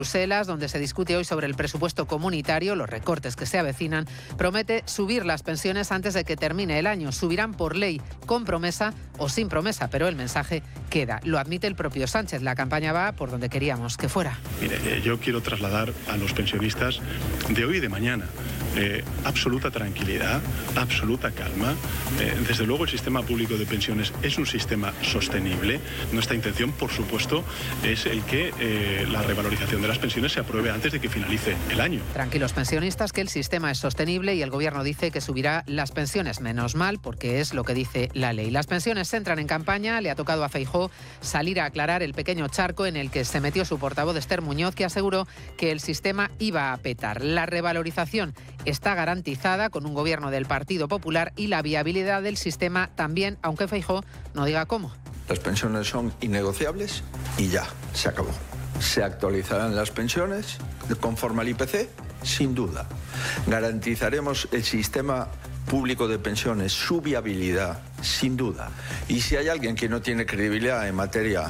Bruselas, donde se discute hoy sobre el presupuesto comunitario, los recortes que se avecinan, promete subir las pensiones antes de que termine el año. Subirán por ley, con promesa o sin promesa, pero el mensaje queda. Lo admite el propio Sánchez. La campaña va por donde queríamos que fuera. Mire, yo quiero trasladar a los pensionistas de hoy y de mañana absoluta tranquilidad, absoluta calma. Desde luego el sistema público de pensiones es un sistema sostenible. Nuestra intención, por supuesto, es el que la revalorización de las pensiones se apruebe antes de que finalice el año. Tranquilos pensionistas, que el sistema es sostenible y el Gobierno dice que subirá las pensiones. Menos mal, porque es lo que dice la ley. Las pensiones entran en campaña. Le ha tocado a Feijóo salir a aclarar el pequeño charco en el que se metió su portavoz Esther Muñoz, que aseguró que el sistema iba a petar. La revalorización está garantizada con un gobierno del Partido Popular y la viabilidad del sistema también, aunque Feijóo no diga cómo. Las pensiones son innegociables y ya, se acabó. Se actualizarán las pensiones conforme al IPC, sin duda. Garantizaremos el sistema público de pensiones, su viabilidad, sin duda. Y si hay alguien que no tiene credibilidad en materia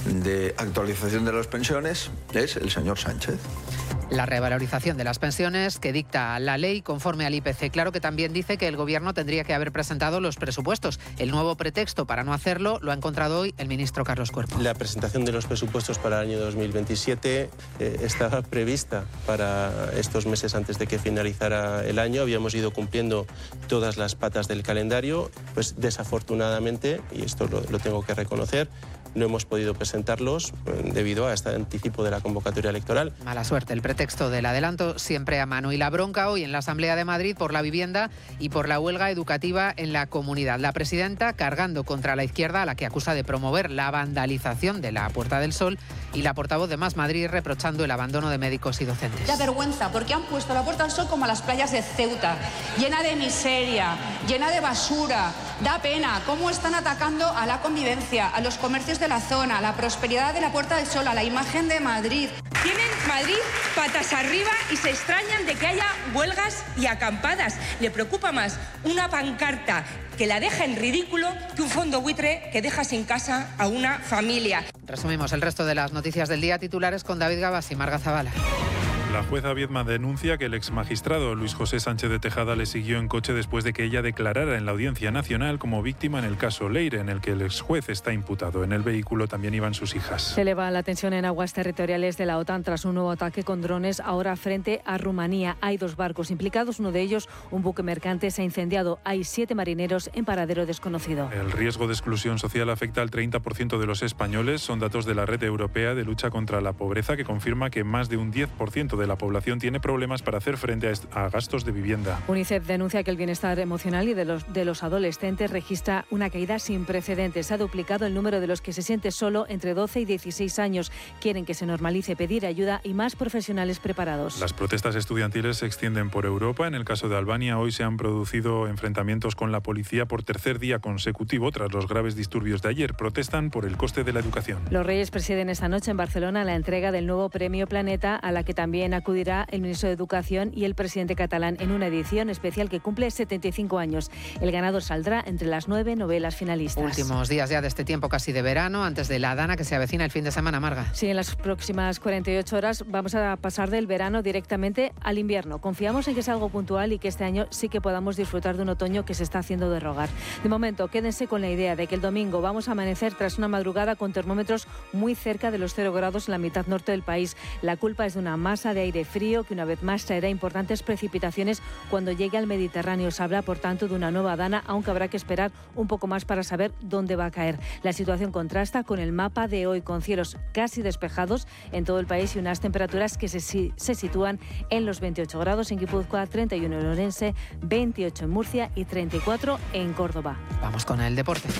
de actualización de las pensiones, es el señor Sánchez. La revalorización de las pensiones que dicta la ley conforme al IPC. Claro que también dice que el Gobierno tendría que haber presentado los presupuestos. El nuevo pretexto para no hacerlo lo ha encontrado hoy el ministro Carlos Cuerpo. La presentación de los presupuestos para el año 2027 estaba prevista para estos meses antes de que finalizara el año. Habíamos ido cumpliendo todas las patas del calendario. Pues desafortunadamente, y esto lo tengo que reconocer, no hemos podido presentarlos debido a este anticipo de la convocatoria electoral. Mala suerte, el pretexto del adelanto siempre a mano. Y la bronca hoy en la Asamblea de Madrid por la vivienda y por la huelga educativa en la comunidad. La presidenta cargando contra la izquierda, a la que acusa de promover la vandalización de la Puerta del Sol, y la portavoz de Más Madrid reprochando el abandono de médicos y docentes. Da vergüenza, porque han puesto la Puerta del Sol como a las playas de Ceuta, llena de miseria, llena de basura. Da pena cómo están atacando a la convivencia, a los comercios de la zona, a la prosperidad de la Puerta del Sol, a la imagen de Madrid. Tienen Madrid patas arriba y se extrañan de que haya huelgas y acampadas. Le preocupa más una pancarta que la deja en ridículo que un fondo buitre que deja sin casa a una familia. Resumimos el resto de las noticias del día. Titulares con David Gabas y Marga Zavala. La jueza Viedma denuncia que el exmagistrado Luis José Sánchez de Tejada le siguió en coche después de que ella declarara en la Audiencia Nacional como víctima en el caso Leire, en el que el exjuez está imputado. En el vehículo también iban sus hijas. Se eleva la tensión en aguas territoriales de la OTAN tras un nuevo ataque con drones ahora frente a Rumanía. Hay 2 barcos implicados, uno de ellos un buque mercante se ha incendiado. Hay 7 marineros en paradero desconocido. El riesgo de exclusión social afecta al 30% de los españoles. Son datos de la Red Europea de Lucha contra la Pobreza, que confirma que más de un 10% de la población tiene problemas para hacer frente a gastos de vivienda. UNICEF denuncia que el bienestar emocional y de los adolescentes registra una caída sin precedentes. Se ha duplicado el número de los que se sienten solo entre 12 y 16 años. Quieren que se normalice pedir ayuda y más profesionales preparados. Las protestas estudiantiles se extienden por Europa. En el caso de Albania, hoy se han producido enfrentamientos con la policía por tercer día consecutivo tras los graves disturbios de ayer. Protestan por el coste de la educación. Los Reyes presiden esta noche en Barcelona la entrega del nuevo Premio Planeta, a la que también acudirá el ministro de Educación y el presidente catalán en una edición especial que cumple 75 años. El ganador saldrá entre las 9 novelas finalistas. Últimos días ya de este tiempo casi de verano, antes de la dana que se avecina el fin de semana, Marga. Sí, en las próximas 48 horas vamos a pasar del verano directamente al invierno. Confiamos en que es algo puntual y que este año sí que podamos disfrutar de un otoño que se está haciendo de rogar. De momento, quédense con la idea de que el domingo vamos a amanecer tras una madrugada con termómetros muy cerca de los 0 grados en la mitad norte del país. La culpa es de una masa de aire frío que una vez más traerá importantes precipitaciones cuando llegue al Mediterráneo. Se habla, por tanto, de una nueva dana, aunque habrá que esperar un poco más para saber dónde va a caer. La situación contrasta con el mapa de hoy, con cielos casi despejados en todo el país y unas temperaturas que se sitúan en los 28 grados en Guipúzcoa, 31 en Orense, 28 en Murcia y 34 en Córdoba. Vamos con el deporte.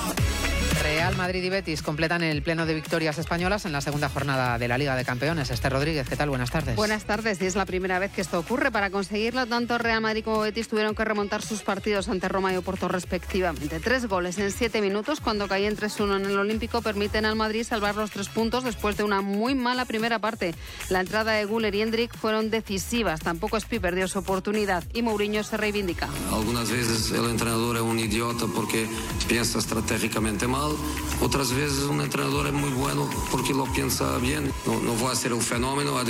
Real Madrid y Betis completan el pleno de victorias españolas en la segunda jornada de la Liga de Campeones. Esther Rodríguez, ¿qué tal? Buenas tardes. Buenas tardes, y es la primera vez que esto ocurre. Para conseguirlo, tanto Real Madrid como Betis tuvieron que remontar sus partidos ante Roma y Oporto respectivamente. 3 goles en 7 minutos, cuando caían 3-1 en el Olímpico, permiten al Madrid salvar los 3 puntos después de una muy mala primera parte. La entrada de Güler y Endrick fueron decisivas. Tampoco Espi perdió su oportunidad y Mourinho se reivindica. Algunas veces el entrenador es un idiota porque piensa estratégicamente mal. Otras veces un entrenador es muy bueno porque lo piensa bien. No voy a ser un fenómeno.